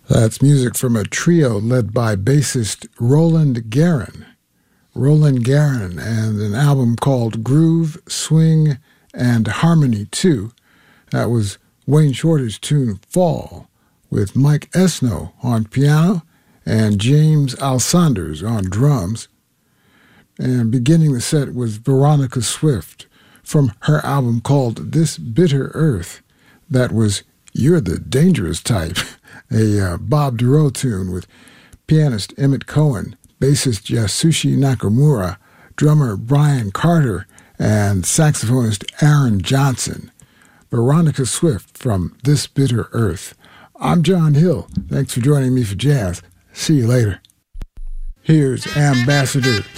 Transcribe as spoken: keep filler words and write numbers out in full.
That's music from a trio led by bassist Roland Guerin. Roland Guerin and an album called Groove, Swing, and Harmony two. That was Wayne Shorter's tune Fall, with Mike Esno on piano and James Alsanders on drums. And beginning the set was Veronica Swift from her album called This Bitter Earth. That was You're the Dangerous Type, a uh, Bob Duro tune with pianist Emmett Cohen, bassist Yasushi Nakamura, drummer Brian Carter, and saxophonist Aaron Johnson. Veronica Swift from This Bitter Earth. I'm John Hill. Thanks for joining me for jazz. See you later. Here's Ambassador